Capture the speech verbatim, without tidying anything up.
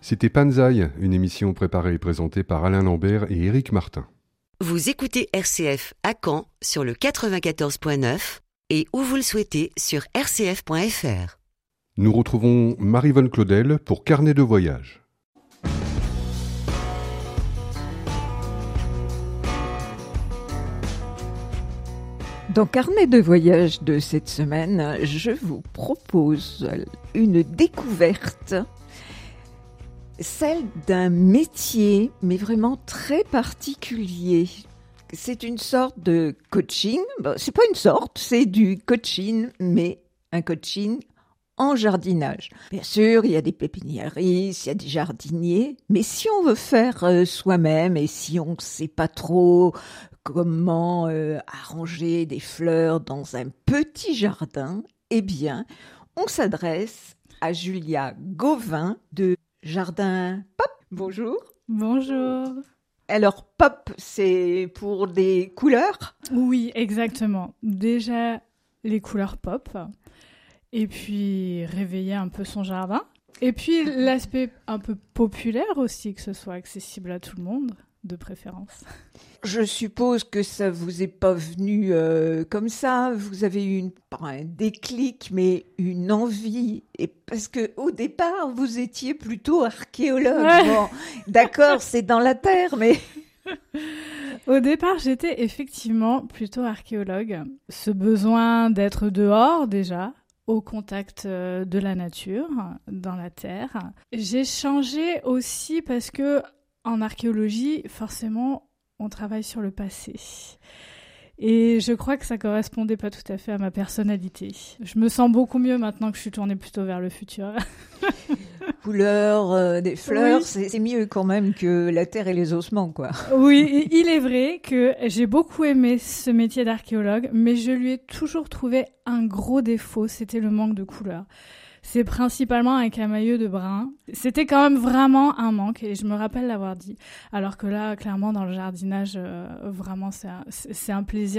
C'était Panzai, une émission préparée et présentée par Alain Lambert et Éric Martin. Vous écoutez R C F à Caen sur le quatre-vingt-quatorze point neuf et où vous le souhaitez sur r c f point f r. Nous retrouvons Marie-Vonne Claudel pour Carnet de voyage. Dans Carnet de voyage de cette semaine, je vous propose une découverte, celle d'un métier, mais vraiment très particulier. C'est une sorte de coaching. Bon, c'est pas une sorte, c'est du coaching, mais un coaching en jardinage. Bien sûr, il y a des pépiniéristes, il y a des jardiniers, mais si on veut faire euh, soi-même et si on ne sait pas trop comment euh, arranger des fleurs dans un petit jardin, eh bien, on s'adresse à Julia Gauvin de Jardin Pop. Bonjour. Bonjour. Alors, pop, c'est pour des couleurs ? Oui, exactement. Déjà, les couleurs pop. Et puis, réveiller un peu son jardin. Et puis, l'aspect un peu populaire aussi, que ce soit accessible à tout le monde, de préférence. Je suppose que ça vous est pas venu euh, comme ça. Vous avez eu une, pas un déclic, mais une envie. Et parce que au départ, vous étiez plutôt archéologue. Ouais. Bon, d'accord, c'est dans la terre, mais... Au départ, j'étais effectivement plutôt archéologue. Ce besoin d'être dehors, déjà, au contact de la nature, dans la terre. J'ai changé aussi parce que en archéologie, forcément, on travaille sur le passé. Et je crois que ça correspondait pas tout à fait à ma personnalité. Je me sens beaucoup mieux maintenant que je suis tournée plutôt vers le futur. Couleur euh, des fleurs, Oui. c'est, c'est mieux quand même que la terre et les ossements, quoi. Oui, il est vrai que j'ai beaucoup aimé ce métier d'archéologue, mais je lui ai toujours trouvé un gros défaut, c'était le manque de couleurs. C'est principalement un camailleux de brun. C'était quand même vraiment un manque et je me rappelle l'avoir dit. Alors que là, clairement, dans le jardinage, euh, vraiment, c'est un, c'est un plaisir